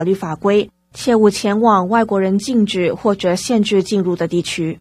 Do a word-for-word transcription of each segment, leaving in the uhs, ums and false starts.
律法规，切勿前往外国人禁止或者限制进入的地区。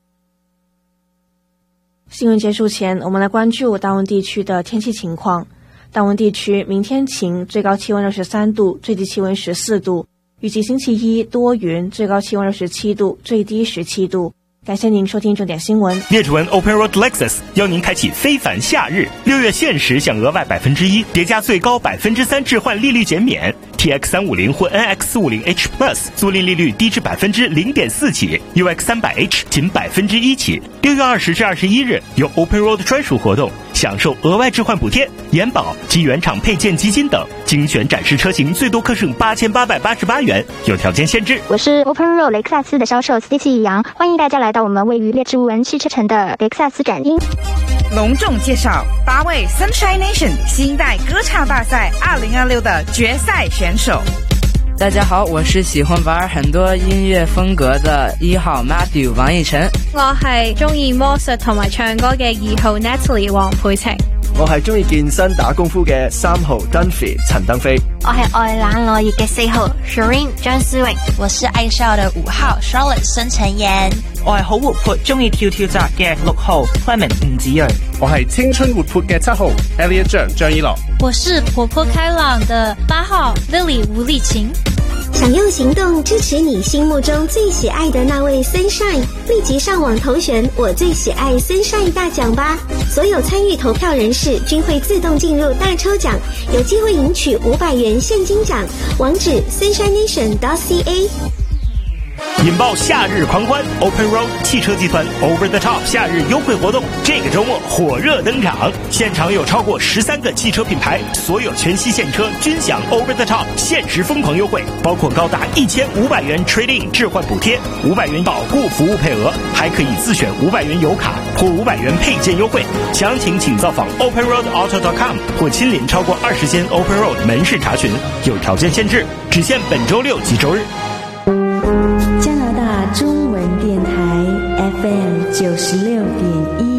新闻结束前，我们来关注大温地区的天气情况。大温地区明天晴，最高气温二十三度，最低气温十四度。预计星期一多云，最高气温二十七度，最低十七度。感谢您收听重点新闻。 列治文 Open Road Lexus 邀您开启非凡夏日，六月限时享额外百分之一，叠加最高百分之三置换利率减免。T X 三五零或 N X 四五零 H Plus 租赁利率低至百分之零点四起 ，U X 三百 H 仅百分之一起。六月二十至二十一日有 Open Road 专属活动，享受额外置换补贴、延保及原厂配件基金等，精选展示车型最多可省八千八百八十八元，有条件限制。 我是 Open Road 雷克萨斯的销售 Stacy 杨，欢迎大家来到我们位于列治文汽车城的雷克萨斯展厅。 隆重介绍八位 Sunshine Nation 新一代歌唱大赛二零二六的决赛选手。 大家好，我是喜欢玩很多音樂風格的一號 Matthew 王奕晨。 我係中意魔術同埋唱歌嘅二號 Natalie 黃佩晴。 我係中意健身打功夫嘅三號 Dunphy 陳登飛。 我係愛冷愛熱嘅四號 Shireen 張思穎。 我是愛笑的五號 Charlotte 孫晨妍。 我係好活潑中意跳跳紮嘅六號 Clement 吳子睿。 我係青春活潑嘅七號 Elliot 張張一樂。 我是活潑開朗的八號 Lily 吳麗琴。 想用行動支持你心目中最喜愛的那位 Sunshine， 立即上網投選我最喜愛 Sunshine 大獎吧！所有參與投票人士均會自動進入大抽獎，有機會贏取五百元現金獎。網址 sunshine nation dot c a。 引爆夏日狂歡 Open Road 汽車集團 Over the Top 夏日優惠活動，這個周末火熱登場，現場有超過十三個汽車品牌，所有全系現車均享 Over the Top 限時瘋狂優惠，包括高達一千五百元 Trade-in 置換補貼，五百元保固服務配額，還可以自選五百元油卡或五百元配件優惠。詳情請造訪 open road auto dot com 或親臨超過二十間 Open Road 門市查詢，有條件限制，只限本周六及周日。 加拿大中文電台 F M 九十六點一。